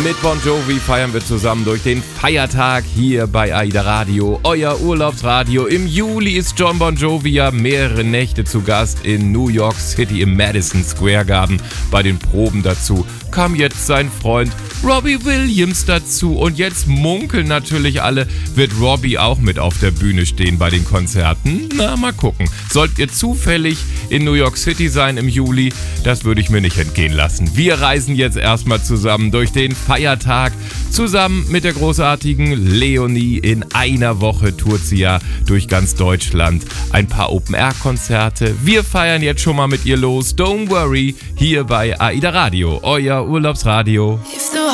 Mit Bon Jovi feiern wir zusammen durch den Feiertag hier bei AIDA Radio, euer Urlaubsradio. Im Juli ist John Bon Jovi ja mehrere Nächte zu Gast in New York City im Madison Square Garden. Bei den Proben dazu kam jetzt sein Freund Robbie Williams dazu. Und jetzt munkeln natürlich alle, wird Robbie auch mit auf der Bühne stehen bei den Konzerten? Na, mal gucken. Sollt ihr zufällig in New York City sein im Juli? Das würde ich mir nicht entgehen lassen. Wir reisen jetzt erstmal zusammen durch den Feiertag. Zusammen mit der großartigen Leonie. In einer Woche tourt sie ja durch ganz Deutschland. Ein paar Open-Air-Konzerte. Wir feiern jetzt schon mal mit ihr los. Don't worry, hier bei AIDA Radio, euer Urlaubsradio.